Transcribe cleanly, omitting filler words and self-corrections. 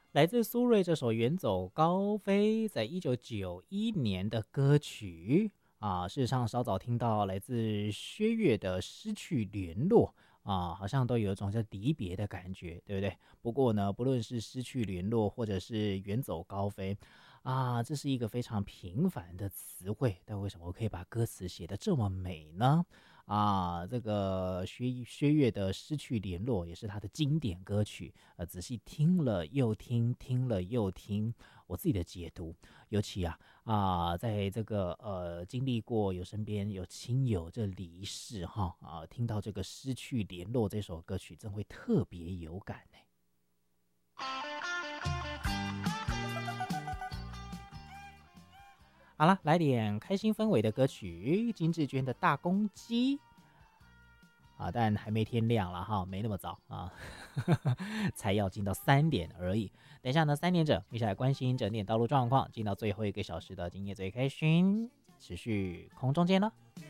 来自苏芮这首《远走高飞》，在1991年的歌曲啊，事实上稍早听到来自薛岳的《失去联络》啊，好像都有一种叫离别的感觉，对不对？不过呢，不论是失去联络或者是远走高飞啊，这是一个非常平凡的词汇，但为什么可以把歌词写得这么美呢？啊，这个薛岳的《失去联络》也是他的经典歌曲。仔细听了又听，听了又听，我自己的解读，尤其在这个经历过有身边有亲友这离世哈听到这个《失去联络》这首歌曲，真会特别有感呢。好了，来点开心氛围的歌曲，金志娟的《大公鸡》。但还没天亮了哈，没那么早啊，才要进到3点而已。等一下呢，3点整，一起来关心整点道路状况，进到最后1个小时的今夜最开心，持续空中见了。